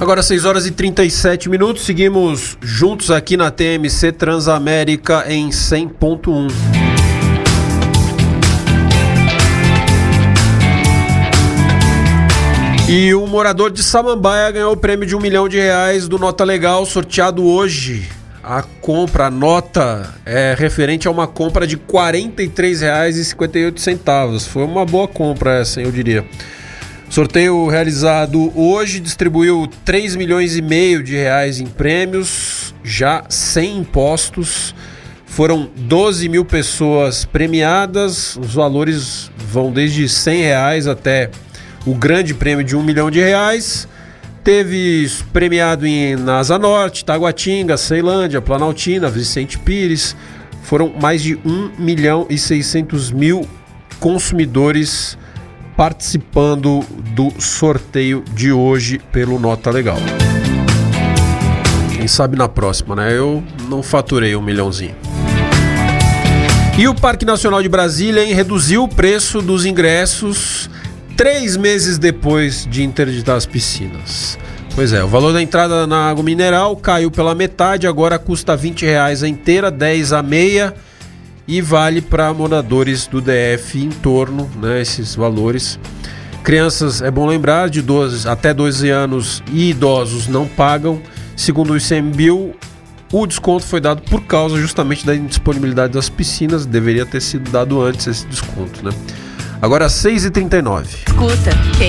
Agora 6 horas e 37 minutos, seguimos juntos aqui na TMC Transamérica em 100.1. E o morador de Samambaia ganhou o prêmio de R$1 milhão do Nota Legal, sorteado hoje. A nota é referente a uma compra de R$ 43,58. Foi uma boa compra essa, eu diria. Sorteio realizado hoje distribuiu R$3,5 milhões em prêmios, já sem impostos. Foram 12 mil pessoas premiadas. Os valores vão desde R$100 até o grande prêmio de R$1 milhão. Teve premiado na Asa Norte, Taguatinga, Ceilândia, Planaltina, Vicente Pires. Foram mais de 1.600.000 consumidores participando do sorteio de hoje pelo Nota Legal. Quem sabe na próxima, né? Eu não faturei R$1 milhãozinho. E o Parque Nacional de Brasília reduziu o preço dos ingressos 3 meses depois de interditar as piscinas. Pois é, o valor da entrada na água mineral caiu pela metade, agora custa R$20 a inteira, 10 a meia, e vale para moradores do DF em torno, né, esses valores. Crianças, é bom lembrar, de 12 até 12 anos e idosos não pagam. Segundo o ICMBio, o desconto foi dado por causa justamente da indisponibilidade das piscinas, deveria ter sido dado antes esse desconto, né? Agora 6h39. Escuta, quem